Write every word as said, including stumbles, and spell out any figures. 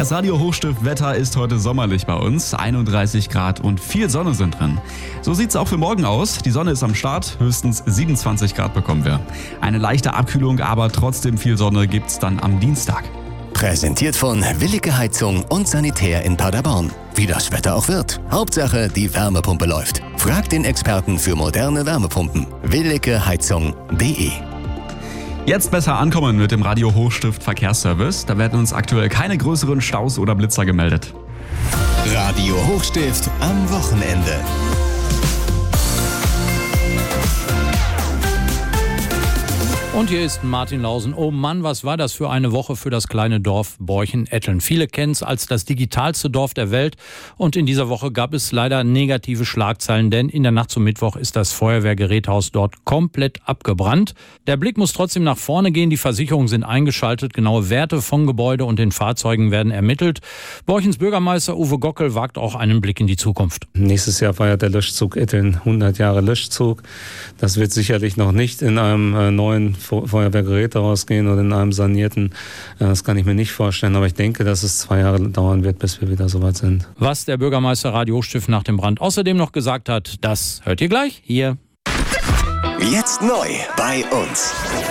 Das Radio Hochstift Wetter ist heute sommerlich bei uns. einunddreißig Grad und viel Sonne sind drin. So sieht's auch für morgen aus. Die Sonne ist am Start, höchstens siebenundzwanzig Grad bekommen wir. Eine leichte Abkühlung, aber trotzdem viel Sonne gibt's dann am Dienstag. Präsentiert von Willige Heizung und Sanitär in Paderborn. Wie das Wetter auch wird. Hauptsache, die Wärmepumpe läuft. Fragt den Experten für moderne Wärmepumpen. willige heizung punkt de. Jetzt besser ankommen mit dem Radio Hochstift Verkehrsservice. Da werden uns aktuell keine größeren Staus oder Blitzer gemeldet. Radio Hochstift am Wochenende. Und hier ist Martin Lausen. Oh Mann, was war das für eine Woche für das kleine Dorf Borchen-Etteln. Viele kennen es als das digitalste Dorf der Welt. Und in dieser Woche gab es leider negative Schlagzeilen, denn in der Nacht zum Mittwoch ist das Feuerwehrgeräthaus dort komplett abgebrannt. Der Blick muss trotzdem nach vorne gehen. Die Versicherungen sind eingeschaltet. Genaue Werte von Gebäude und den Fahrzeugen werden ermittelt. Borchens Bürgermeister Uwe Gockel wagt auch einen Blick in die Zukunft. Nächstes Jahr feiert der Löschzug Etteln hundert Jahre Löschzug. Das wird sicherlich noch nicht in einem äh, neuen Feuerwehrgeräte rausgehen oder in einem sanierten. Das kann ich mir nicht vorstellen, aber ich denke, dass es zwei Jahre dauern wird, bis wir wieder soweit sind. Was der Bürgermeister Radio Hochstift nach dem Brand außerdem noch gesagt hat, das hört ihr gleich hier. Jetzt neu bei uns.